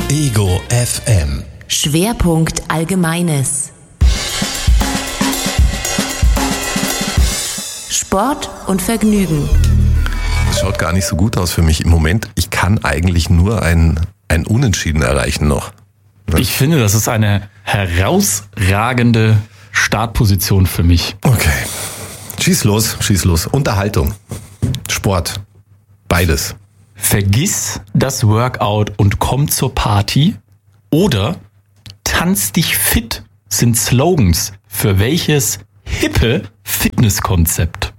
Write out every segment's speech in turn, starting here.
Ego FM. Schwerpunkt Allgemeines. Sport und Vergnügen. Das schaut gar nicht so gut aus für mich im Moment. Ich kann eigentlich nur ein Unentschieden erreichen noch. Ich finde, das ist eine herausragende Startposition für mich. Okay. Schieß los. Unterhaltung, Sport, beides. Vergiss das Workout und komm zur Party oder tanz dich fit sind Slogans für welches hippe Fitnesskonzept?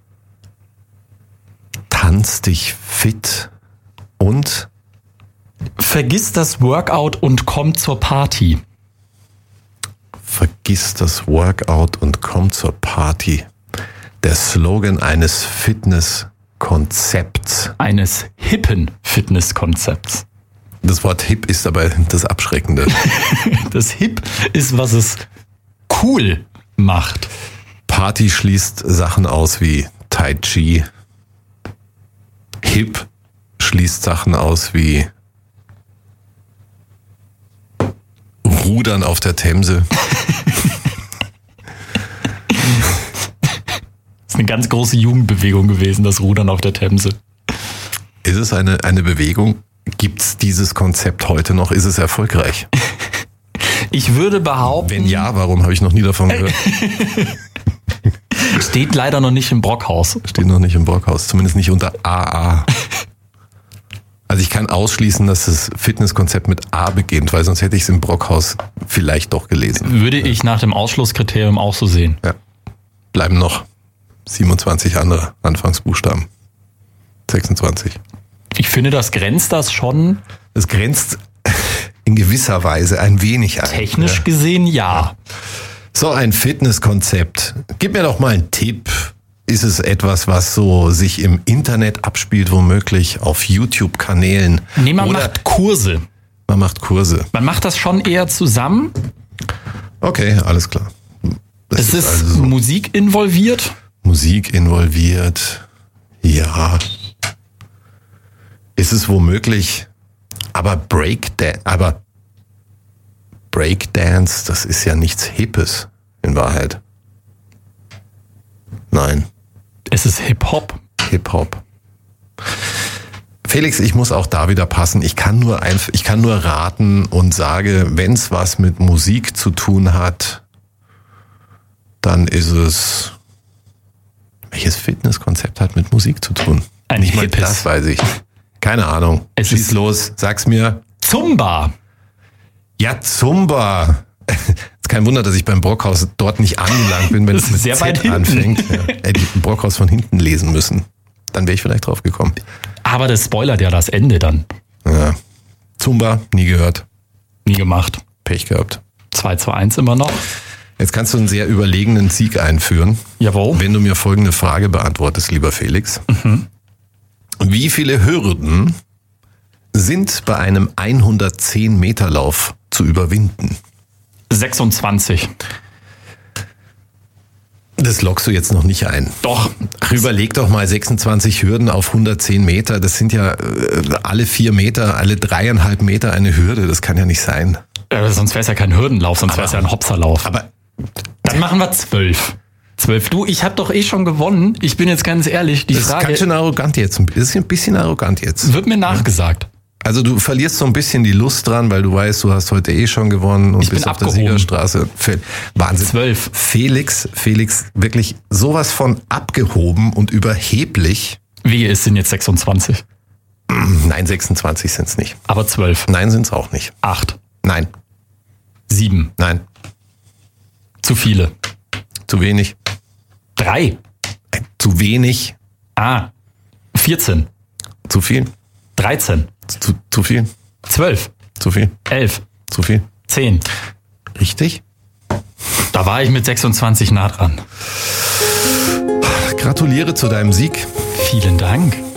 Tanz dich fit und vergiss das Workout und komm zur Party. Vergiss das Workout und komm zur Party. Der Slogan eines Fitnesskonzepts. Eines hippen Fitnesskonzepts. Das Wort hip ist aber das Abschreckende. Das hip ist, was es cool macht. Party schließt Sachen aus wie Tai Chi. Hip schließt Sachen aus wie Rudern auf der Themse. Das ist eine ganz große Jugendbewegung gewesen, das Rudern auf der Themse. Ist es eine Bewegung? Gibt es dieses Konzept heute noch? Ist es erfolgreich? Ich würde behaupten... Wenn ja, warum habe ich noch nie davon gehört? Steht leider noch nicht im Brockhaus. Steht noch nicht im Brockhaus, zumindest nicht unter AA. Also ich kann ausschließen, dass das Fitnesskonzept mit A beginnt, weil sonst hätte ich es im Brockhaus vielleicht doch gelesen. Würde ich nach dem Ausschlusskriterium auch so sehen. Ja. Bleiben noch 27 andere Anfangsbuchstaben. 26. Ich finde, das grenzt das schon. Das grenzt in gewisser Weise ein wenig ein. Technisch gesehen, ja. So ein Fitnesskonzept. Gib mir doch mal einen Tipp. Ist es etwas, was so sich im Internet abspielt, womöglich auf YouTube-Kanälen? Nee, man macht Kurse. Man macht Kurse. Man macht das schon eher zusammen. Okay, alles klar. Es ist also so Musik involviert. Musik involviert, ja. Ist es womöglich, aber Breakdance, das ist ja nichts Hippes in Wahrheit. Nein. Es ist Hip-Hop. Hip-Hop. Felix, ich muss auch da wieder passen. Ich kann nur raten und sage, wenn es was mit Musik zu tun hat, dann ist es... Welches Fitnesskonzept hat mit Musik zu tun? Nicht mal das weiß ich. Keine Ahnung. Schieß los, sag's mir. Zumba. Ja, Zumba. Ist kein Wunder, dass ich beim Brockhaus dort nicht angelangt bin, wenn es mit sehr Z weit anfängt. Ja. Hätte ich den Brockhaus von hinten lesen müssen. Dann wäre ich vielleicht drauf gekommen. Aber das spoilert ja das Ende dann. Ja. Zumba, nie gehört. Nie gemacht. Pech gehabt. 2:1 immer noch. Jetzt kannst du einen sehr überlegenen Sieg einführen. Jawohl. Wenn du mir folgende Frage beantwortest, lieber Felix. Mhm. Wie viele Hürden sind bei einem 110-Meter-Lauf zu überwinden? 26. Das lockst du jetzt noch nicht ein. Doch. Ach, überleg doch mal, 26 Hürden auf 110 Meter. Das sind ja alle 4 Meter, alle 3,5 Meter eine Hürde. Das kann ja nicht sein. Sonst wäre es ja kein Hürdenlauf, sonst wäre es ja ein Hopserlauf. Aber dann machen wir 12. 12. Du, ich habe doch schon gewonnen. Ich bin jetzt ganz ehrlich. Die das Frage ist ganz schön arrogant jetzt. Das ist ein bisschen arrogant jetzt. Wird mir nachgesagt. Also du verlierst so ein bisschen die Lust dran, weil du weißt, du hast heute schon gewonnen und bist auf der Siegerstraße. Wahnsinn. 12. Felix, wirklich sowas von abgehoben und überheblich. Wie, es sind jetzt 26? Nein, 26 sind's nicht. Aber 12? Nein, sind's auch nicht. 8? Nein. 7? Nein. Zu viele? Zu wenig. 3? Zu wenig. 14? Zu viel. 13? Zu viel. 12? Zu viel. 11? Zu viel. 10? Richtig? Da war ich mit 26 nah dran. Gratuliere zu deinem Sieg. Vielen Dank.